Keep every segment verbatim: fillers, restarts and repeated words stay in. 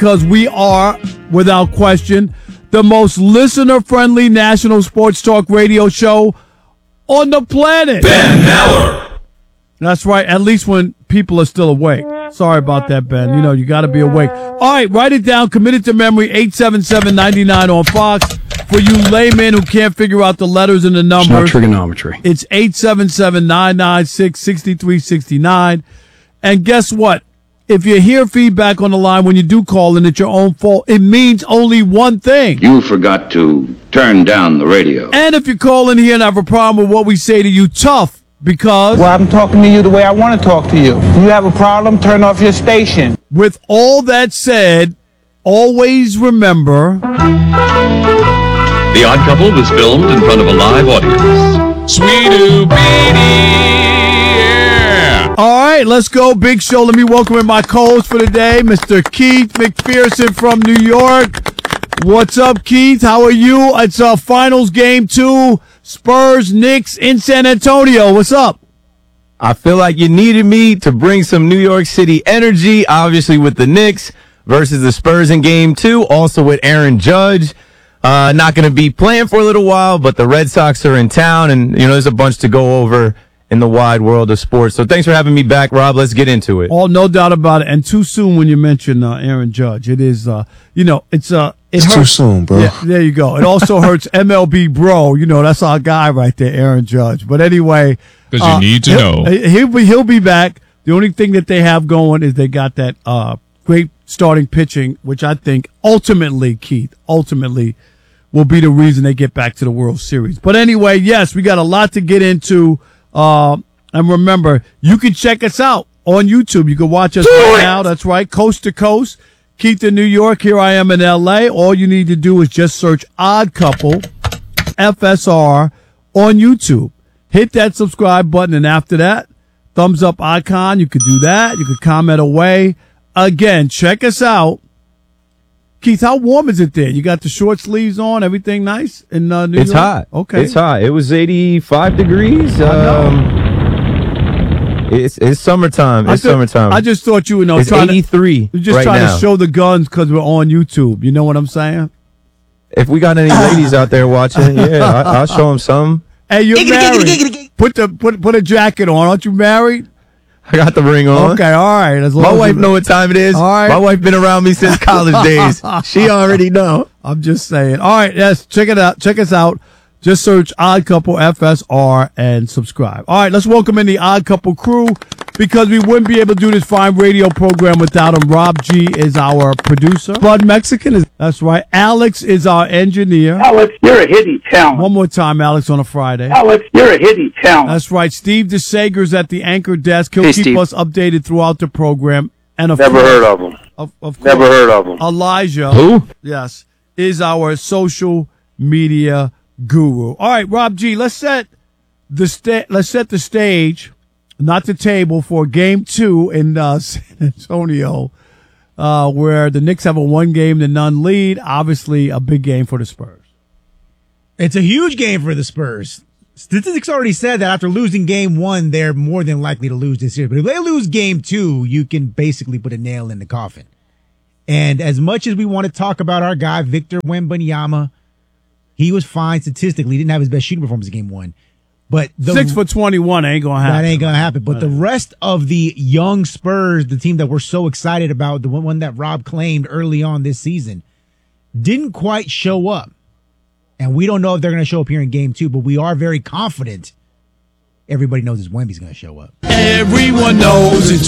because we are, without question, the most listener-friendly national sports talk radio show on the planet. Ben Maller. That's right, at least when people are still awake. Sorry about that, Ben. You know, you got to be awake. All right, write it down. Commit it to memory, eight seven seven, nine nine on Fox. For you laymen who can't figure out the letters and the numbers. It's not trigonometry. It's eight seven seven, nine nine six, six three six nine. And guess what? If you hear feedback on the line when you do call and it's your own fault, it means only one thing. You forgot to turn down the radio. And if you call in here and have a problem with what we say to you, tough, because... Well, I'm talking to you the way I want to talk to you. If you have a problem, turn off your station. With all that said, always remember... The Odd Couple was filmed in front of a live audience. Sweetie baby, yeah. All right, let's go. Big show. Let me welcome in my co-host for the day, Mister Keith McPherson from New York. What's up, Keith? How are you? It's uh, finals game two, Spurs, Knicks in San Antonio. What's up? I feel like you needed me to bring some New York City energy, obviously with the Knicks versus the Spurs in game two, also with Aaron Judge. Uh, not going to be playing for a little while, but the Red Sox are in town, and, you know, there's a bunch to go over in the wide world of sports. So thanks for having me back, Rob. Let's get into it. Oh, no doubt about it. And too soon when you mention uh, Aaron Judge. It is, uh, you know, it's uh, it it's hurts. too soon, bro. Yeah, there you go. It also hurts M L B bro. You know, that's our guy right there, Aaron Judge. But anyway. Because you uh, need to he'll, know. He'll be, he'll be back. The only thing that they have going is they got that uh, great starting pitching, which I think ultimately, Keith, ultimately, will be the reason they get back to the World Series. But anyway, yes, we got a lot to get into. Uh, and remember, you can check us out on YouTube. You can watch us right now. That's right, coast to coast. Keith in New York. Here I am in L A. All you need to do is just search Odd Couple F S R on YouTube. Hit that subscribe button, and after that, thumbs up icon. You could do that. You could comment away. Again, check us out. Keith, how warm is it there? You got the short sleeves on, everything nice in uh, New it's York? hot. Okay. It's hot. It was eighty-five degrees. Um, it's it's summertime. It's I th- summertime. I just thought you were, you know, it's trying eighty-three to, you're just right trying now. to show the guns because we're on YouTube. You know what I'm saying? If we got any ladies out there watching, yeah, I, I'll show them some. Hey, you're married. Put the put put a jacket on. Aren't you married? I got the ring on. Okay, all right. As long My as wife you- know what time it is. All right. My wife been around me since college days. She already know. I'm just saying. All right, yes, check it out. Check us out. Just search Odd Couple F S R and subscribe. All right, let's welcome in the Odd Couple crew because we wouldn't be able to do this fine radio program without him. Rob G is our producer. Bud Mexican is that's right. Alex is our engineer. Alex, you're a hidden talent. One more time, Alex, on a Friday. Alex, you're a hidden talent. That's right. Steve DeSager's at the anchor desk. He'll Hey, keep Steve. us updated throughout the program. And of Never course, heard of him. Of, of course, Never heard of him. Elijah. Who? Yes, is our social media guru. All right, Rob G, let's set the sta- let's set the stage, not the table, for game two in uh, San Antonio, uh, where the Knicks have a one game to none lead. Obviously, a big game for the Spurs. It's a huge game for the Spurs. Statistics already said that after losing game one, they're more than likely to lose this year. But if they lose game two, you can basically put a nail in the coffin. And as much as we want to talk about our guy, Victor Wembanyama, he was fine statistically. He didn't have his best shooting performance in game one. But the, Six for twenty-one ain't gonna happen. that ain't going to happen. But the rest of the young Spurs, the team that we're so excited about, the one that Rob claimed early on this season, didn't quite show up. And we don't know if they're going to show up here in game two, but we are very confident. Everybody knows it's Wemby's going to show up. Everyone knows it's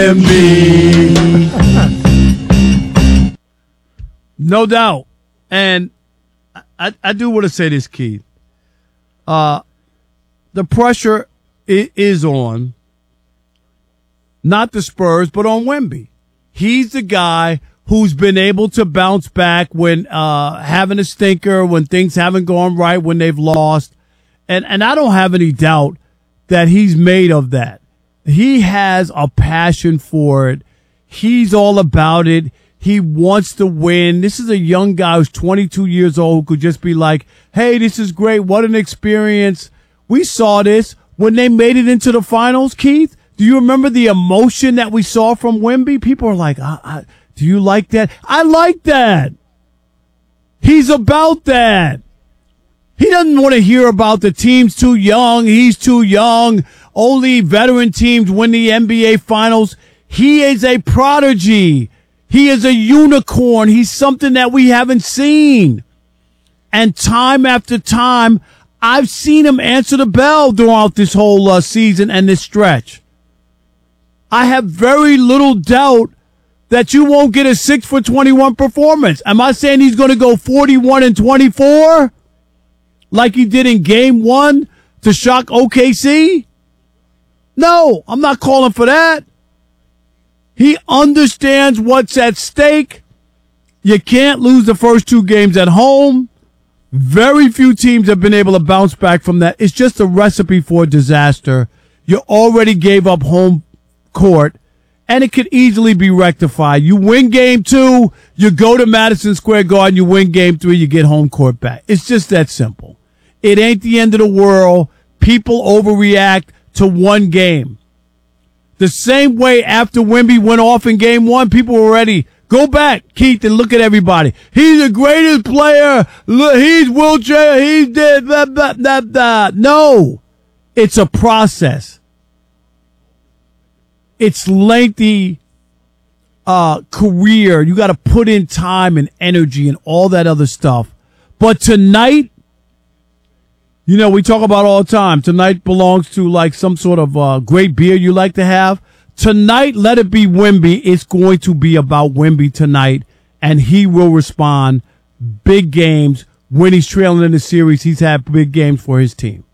Wemby. No doubt. And I, I do want to say this, Keith. Uh, the pressure i- is on not the Spurs, but on Wemby. He's the guy who's been able to bounce back when uh, having a stinker, when things haven't gone right, when they've lost. And and I don't have any doubt that he's made of that. He has a passion for it. He's all about it. He wants to win. This is a young guy who's twenty-two years old who could just be like, hey, this is great. What an experience. We saw this when they made it into the finals, Keith. Do you remember the emotion that we saw from Wemby? People are like, I, I, Do you like that? I like that. He's about that. He doesn't want to hear about the team's too young. He's too young. Only veteran teams win the N B A Finals. He is a prodigy. He is a unicorn. He's something that we haven't seen. And time after time, I've seen him answer the bell throughout this whole uh, season and this stretch. I have very little doubt that you won't get a six for twenty-one performance. Am I saying he's going to go forty-one and twenty-four like he did in game one to shock O K C? No, I'm not calling for that. He understands what's at stake. You can't lose the first two games at home. Very few teams have been able to bounce back from that. It's just a recipe for disaster. You already gave up home court, and it could easily be rectified. You win game two, you go to Madison Square Garden, you win game three, you get home court back. It's just that simple. It ain't the end of the world. People overreact to one game. The same way after Wemby went off in game one, people were ready. Go back, Keith, and look at everybody. He's the greatest player. Look, he's Will Chamberlain. He's dead. Blah, blah, blah, blah. No, it's a process. It's lengthy uh, career. You got to put in time and energy and all that other stuff. But tonight, you know, we talk about all the time. Tonight belongs to like some sort of uh, great beer you like to have. Tonight, let it be Wemby. It's going to be about Wemby tonight, and he will respond. Big games. When he's trailing in the series, he's had big games for his team.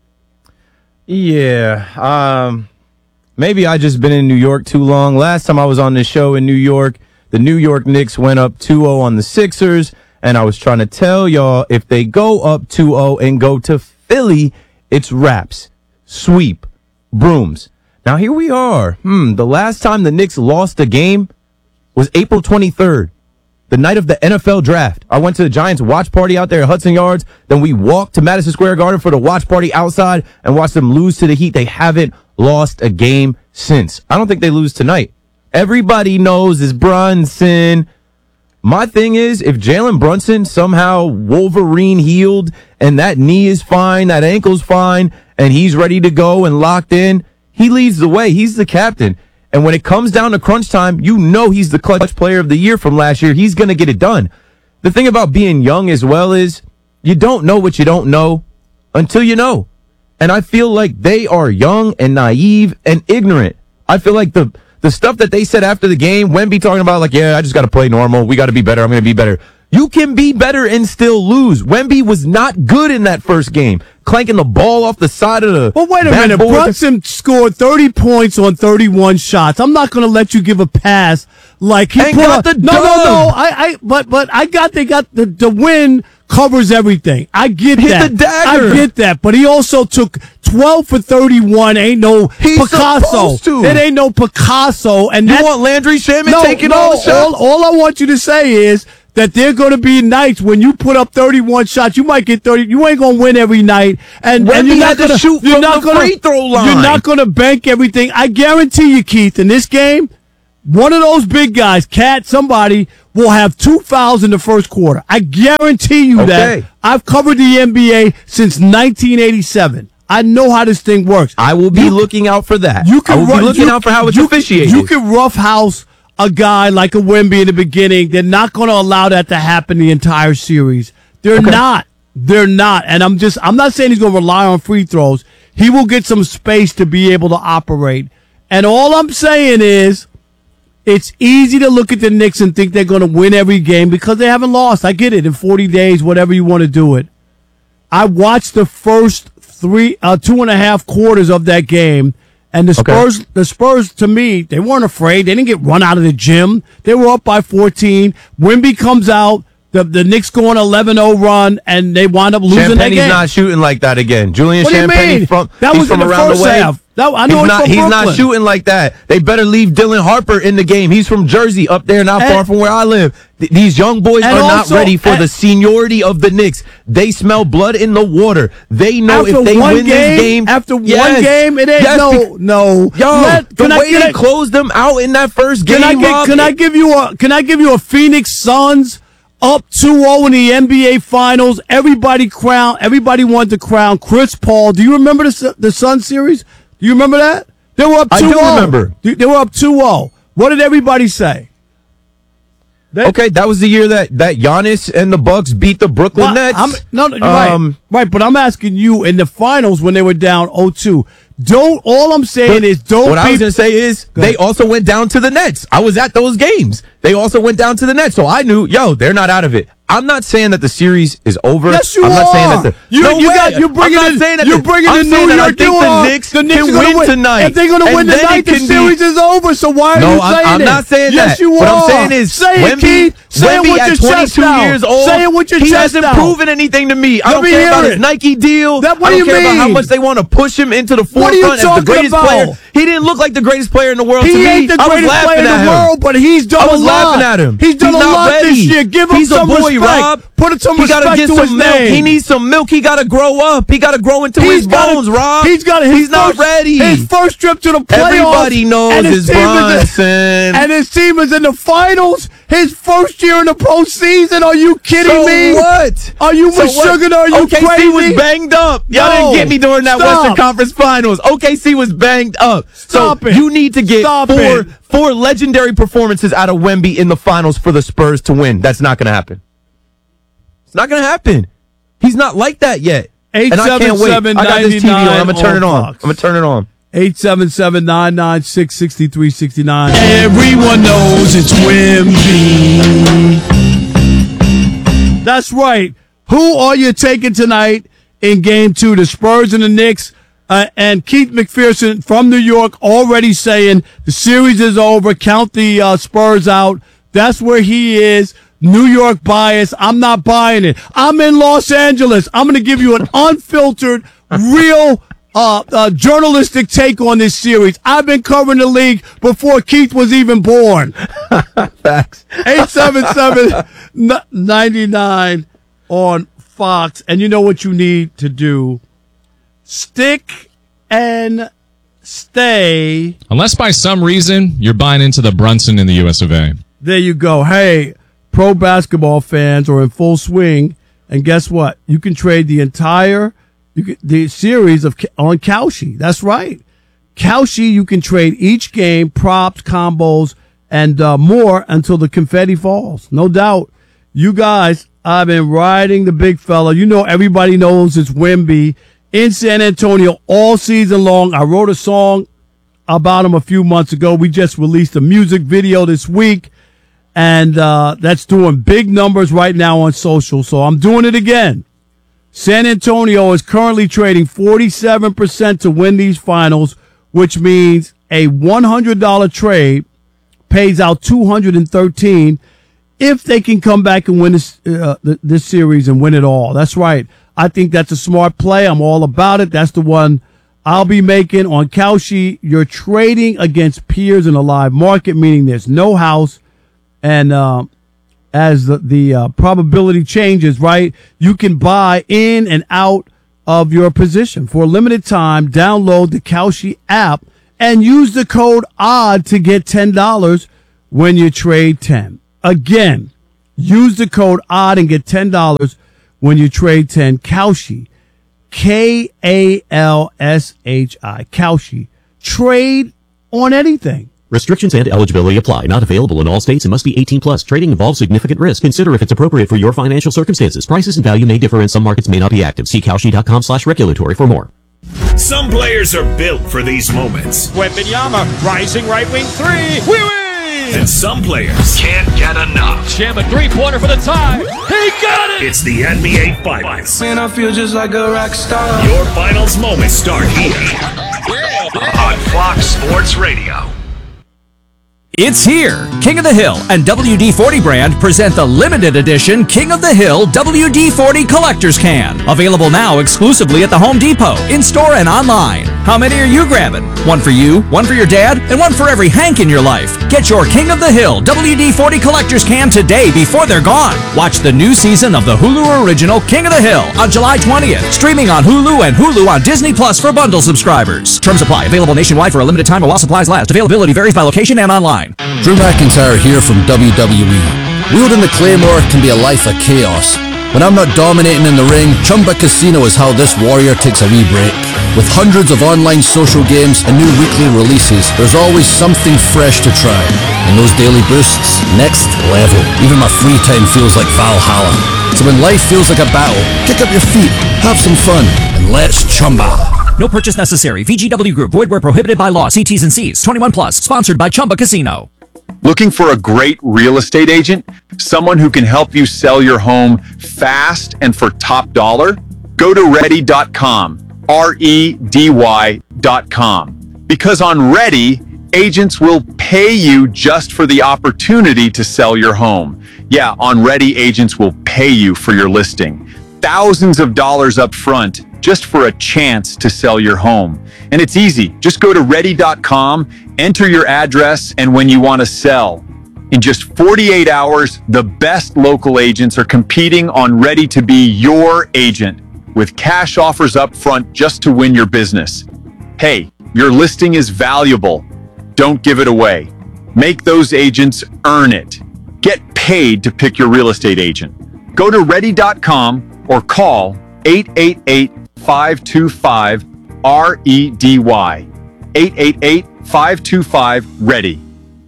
Yeah. Um, maybe I just been in New York too long. Last time I was on this show in New York, the New York Knicks went up two oh on the Sixers, and I was trying to tell y'all, if they go up two oh and go to Philly, it's wraps, sweep, brooms. Now, here we are. Hmm, the last time the Knicks lost a game was April twenty-third, the night of the N F L draft. I went to the Giants watch party out there at Hudson Yards. Then we walked to Madison Square Garden for the watch party outside and watched them lose to the Heat. They haven't lost a game since. I don't think they lose tonight. Everybody knows it's Brunson. My thing is, if Jalen Brunson somehow Wolverine healed and that knee is fine, that ankle's fine, and he's ready to go and locked in, he leads the way. He's the captain. And when it comes down to crunch time, you know he's the clutch player of the year from last year. He's going to get it done. The thing about being young as well is you don't know what you don't know until you know. And I feel like they are young and naive and ignorant. I feel like the the stuff that they said after the game, Wemby talking about like, yeah, I just got to play normal. We got to be better. I'm going to be better. You can be better and still lose. Wemby was not good in that first game, clanking the ball off the side of the. Well, wait a minute. Brunson scored thirty points on thirty-one shots. I'm not going to let you give a pass like he and put got a, the no, dub. no, no. I, I, but, but I got they got the the win covers everything. I get Hit that. the dagger. I get that. But he also took twelve for thirty-one. Ain't no He's Picasso. supposed to. It ain't no Picasso. And You that, want Landry Shaman no, taking no, all the shots? all, all I want you to say is that there are going to be nights when you put up thirty-one shots, you might get thirty. You ain't going to win every night, and, and you're not had to going shoot you're from not the gonna, free throw line. You're not going to bank everything. I guarantee you, Keith, in this game, one of those big guys, Cat, somebody, will have two fouls in the first quarter. I guarantee you Okay. that. I've covered the N B A since nineteen eighty-seven. I know how this thing works. I will be You- looking out for that. You I can will run, be looking you, out for how it's you, officiated. You can roughhouse a guy like a Wemby in the beginning. They're not going to allow that to happen the entire series. They're Okay. not. They're not. And I'm just, I'm not saying he's going to rely on free throws. He will get some space to be able to operate. And all I'm saying is, it's easy to look at the Knicks and think they're going to win every game because they haven't lost. I get it. In forty days, whatever you want to do it. I watched the first three, uh, two and a half quarters of that game, and the Spurs, okay. the Spurs, to me, they weren't afraid. They didn't get run out of the gym. They were up by fourteen. Wemby comes out, The the Knicks go on an eleven oh run and they wind up losing that Champagne's game. not shooting like that again. Julian What do you Champagne mean? from That he's was from in the around first the way. half. That- I know he's he's not from he's not Brooklyn. shooting like that. They better leave Dylan Harper in the game. He's from Jersey, up there, not And- far from where I live. Th- these young boys And are also- not ready for and- the seniority of the Knicks. They smell blood in the water. They know After if they one win game, this game, after one Yes. game, it ain't Yes, no be- no. Yo, Let- the can I way get they it- closed them out in that first game, Can I get, Rob, can I it- give you a can I give you a Phoenix Suns up two oh in the N B A Finals? Everybody crown everybody wanted to crown Chris Paul. Do you remember the Su- the Sun series? Do you remember that? They were up two oh. I do remember. They they were up two oh. What did everybody say? They- Okay, that was the year that that Giannis and the Bucks beat the Brooklyn Well, Nets. I'm, no, no, you're Um, right, right. But I'm asking you in the finals when they were down oh two. Don't. All I'm saying is don't. What I be, was going to say is Go they ahead. also went down to the Nets. I was at those games. They also went down to the Nets. So I knew, yo, they're not out of it. I'm not saying that the series is over. Yes, you I'm are. not saying that the you, no you way. got you bringing I'm not in, saying that you're the, bringing I'm in New saying that I York. think You the are. Knicks the Knicks can are gonna win win tonight. If they're going to And win then tonight, it the can be- series is over. So why are No, you I'm- saying I'm it? not saying yes, that. you What are. I'm saying is, say it, Wemby, Keith. Say it Wemby with at your chest twenty-two out. years old, Say it with your he chest hasn't out. proven anything to me. I Let don't me care hear about it. his Nike deal. That- what I do don't you care about how mean? much they want to push him into the What are you forefront as the talking greatest about? player. He didn't look like the greatest player in the world He to me. ain't the I was greatest laughing player in at the him. world, but he's done I was a lot. laughing at him. He's done He's a not lot ready. this year. Give him He's some a boy, respect. Rob. Put some he gotta respect get to some his milk. name. He needs some milk. He got to grow up. He got to grow into his gotta- bones, Rob. He's got. His He's not first- ready. His first trip to the playoffs. Everybody knows and his team is in- Bronson. and his team is in the finals. His first year in the postseason. Are you kidding So me? what? Are you So with what? Sugar? Are you O K C crazy? was banged up. Y'all No. didn't get me during that Stop. Western Conference Finals. O K C was banged up. Stop so it. you need to get Stop four it. four legendary performances out of Wemby in the finals for the Spurs to win. That's not going to happen. It's not going to happen. He's not like that yet. Eight And I can't seven wait. seven I got this T V on. I'm going to turn it on. Fox. I'm going to turn it on. eight seven seven, nine nine six, six three six nine. Everyone knows it's Wemby. That's right. Who are you taking tonight in game two? The Spurs and the Knicks. Uh, and Keith McPherson from New York already saying the series is over. Count the uh, Spurs out. That's where he is. New York bias. I'm not buying it. I'm in Los Angeles. I'm going to give you an unfiltered, real uh, uh, journalistic take on this series. I've been covering the league before Keith was even born. Facts. eight seven seven, nine nine on Fox. And you know what you need to do? Stick and stay. Unless by some reason you're buying into the Brunson in the U S of A. There you go. Hey, pro basketball fans are in full swing. And guess what? You can trade the entire you can, the series of on Kalshi. That's right. Kalshi, you can trade each game, props, combos, and uh, more until the confetti falls. No doubt. You guys, I've been riding the big fella. You know, everybody knows it's Wemby in San Antonio all season long. I wrote a song about him a few months ago. We just released a music video this week, and uh, that's doing big numbers right now on social. So I'm doing it again. San Antonio is currently trading forty-seven percent to win these finals, which means a one hundred dollars trade pays out two hundred thirteen dollars if they can come back and win this, uh, this series and win it all. That's right. I think that's a smart play. I'm all about it. That's the one I'll be making on Kalshi. You're trading against peers in a live market, meaning there's no house. And uh, as the, the uh, probability changes, right, you can buy in and out of your position. For a limited time, download the Kalshi app and use the code O D D to get ten dollars when you trade ten. Again, use the code O D D and get ten dollars when you trade ten. Kalshi, K A L S H I, Kalshi. Trade on anything. Restrictions and eligibility apply. Not available in all states and must be eighteen plus. Trading involves significant risk. Consider if it's appropriate for your financial circumstances. Prices and value may differ and some markets may not be active. See Kalshi.com slash regulatory for more. Some players are built for these moments. Wembanyama, rising right wing three. We win! And some players can't get enough. Jam a three-pointer for the tie. He got it! It's the N B A Finals. Man, I feel just like a rock star. Your finals moments start here on Fox Sports Radio. It's here! King of the Hill and W D forty brand present the limited edition King of the Hill W D forty Collector's Can. Available now exclusively at the Home Depot, in-store and online. How many are you grabbing? One for you, one for your dad, and one for every Hank in your life. Get your King of the Hill W D forty Collector's Can today before they're gone. Watch the new season of the Hulu original King of the Hill on July twentieth. Streaming on Hulu and Hulu on Disney Plus for bundle subscribers. Terms apply. Available nationwide for a limited time while supplies last. Availability varies by location and online. Drew McIntyre here from W W E. Wielding the Claymore can be a life of chaos. When I'm not dominating in the ring, Chumba Casino is how this warrior takes a wee break. With hundreds of online social games and new weekly releases, there's always something fresh to try. And those daily boosts, next level. Even my free time feels like Valhalla. So when life feels like a battle, kick up your feet, have some fun, and let's chumba. No purchase necessary. V G W Group. Void where prohibited by law. See T's and C's. twenty-one plus. Sponsored by Chumba Casino. Looking for a great real estate agent? Someone who can help you sell your home fast and for top dollar? Go to ready dot com. R E D Y dot com. Because on Ready, agents will pay you just for the opportunity to sell your home. Yeah, on Ready, agents will pay you for your listing. Thousands of dollars up front just for a chance to sell your home. And it's easy. Just go to ready dot com, enter your address, and when you want to sell. In just forty-eight hours, the best local agents are competing on Ready to be your agent with cash offers up front just to win your business. Hey, your listing is valuable. Don't give it away. Make those agents earn it. Get paid to pick your real estate agent. Go to ready dot com or call eight eight eight, five two five, R E D Y. eight eight eight, five two five, READY.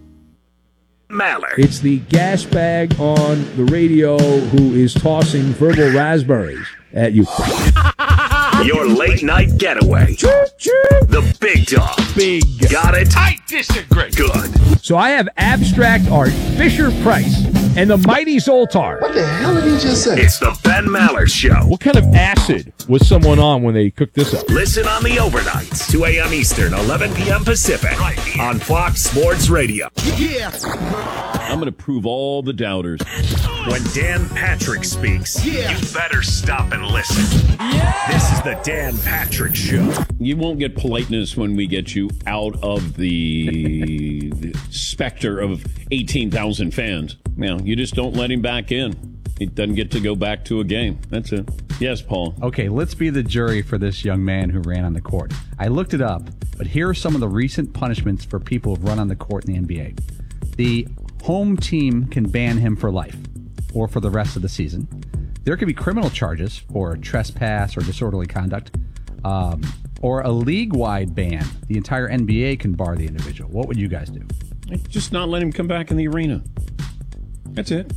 Maller. It's the gas bag on the radio who is tossing verbal raspberries at you. Your late night getaway. The big dog. Big. Got it? I disagree. Good. So I have abstract art, Fisher Price, and the mighty Zoltar. What the hell did he just say? It's the Ben Maller Show. What kind of acid was someone on when they cooked this up? Listen on the overnights, two a.m. Eastern, eleven p.m. Pacific, right here on Fox Sports Radio. Yeah. I'm going to prove all the doubters. When Dan Patrick speaks, yeah. You better stop and listen. Yeah. This is the Dan Patrick Show. You won't get politeness when we get you out of the, the specter of eighteen thousand fans. You know, you just don't let him back in. He doesn't get to go back to a game. That's it. Yes, Paul. Okay, let's be the jury for this young man who ran on the court. I looked it up, but here are some of the recent punishments for people who've run on the court in the N B A. The home team can ban him for life or for the rest of the season. There could be criminal charges for trespass or disorderly conduct, um, or a league-wide ban. The entire N B A can bar the individual. What would you guys do? Just not let him come back in the arena. That's it.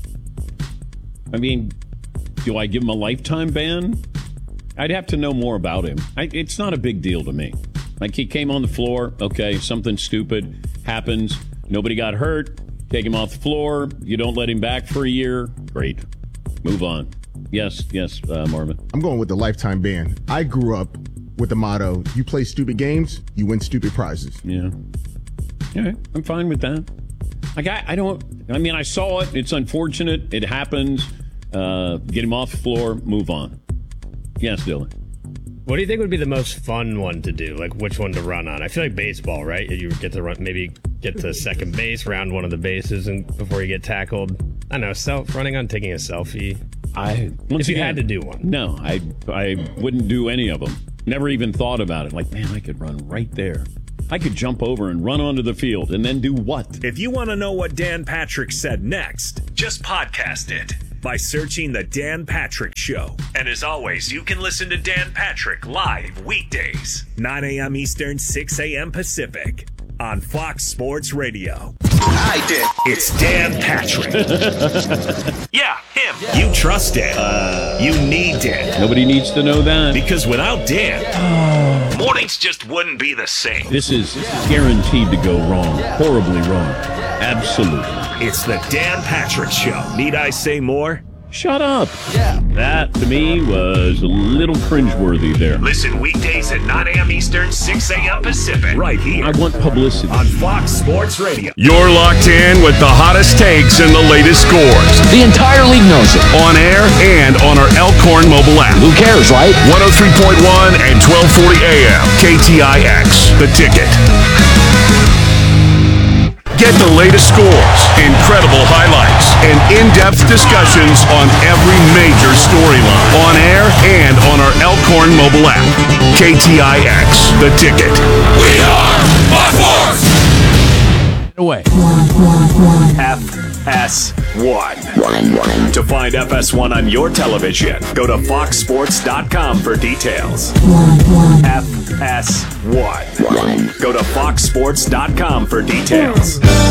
I mean, do I give him a lifetime ban? I'd have to know more about him. I, it's not a big deal to me. Like, he came on the floor. Okay, something stupid happens. Nobody got hurt. Take him off the floor. You don't let him back for a year. Great. Move on. Yes, yes, uh, Marvin. I'm going with the lifetime ban. I grew up with the motto, you play stupid games, you win stupid prizes. Yeah. Yeah, I'm fine with that. Like, I, I don't, I mean, I saw it. It's unfortunate. It happens. Uh, get him off the floor. Move on. Yes, Dylan. What do you think would be the most fun one to do? Like, which one to run on? I feel like baseball, right? You get to run, maybe get to second base, round one of the bases, and before you get tackled. I don't know, self running on, taking a selfie. I if you again, had to do one. No, I I wouldn't do any of them. Never even thought about it. Like, man, I could run right there. I could jump over and run onto the field and then do what? If you want to know what Dan Patrick said next, just podcast it by searching The Dan Patrick Show. And as always, you can listen to Dan Patrick live weekdays, nine a.m. Eastern, six a.m. Pacific, on Fox Sports Radio. I did. It's Dan Patrick. Yeah, him. Yeah. You trust Dan. Uh, you need Dan. Nobody needs to know that. Because without Dan, oh. mornings just wouldn't be the same. This is guaranteed to go wrong. Horribly wrong. Absolutely. It's the Dan Patrick Show. Need I say more? Shut up. Yeah. That, to me, was a little cringeworthy there. Listen weekdays at nine a.m. Eastern, six a.m. Pacific. Right here. I want publicity. On Fox Sports Radio. You're locked in with the hottest takes and the latest scores. The entire league knows it. On air and on our Elkhorn mobile app. Who cares, right? one oh three point one and twelve forty A M. K T I X. The Ticket. Get the latest scores, incredible highlights, and in-depth discussions on every major storyline. On air and on our Elkhorn mobile app. K T I X. The Ticket. We are my force! Away. F S one. To find F S one on your television, go to fox sports dot com for details. F S one. Go to fox sports dot com for details.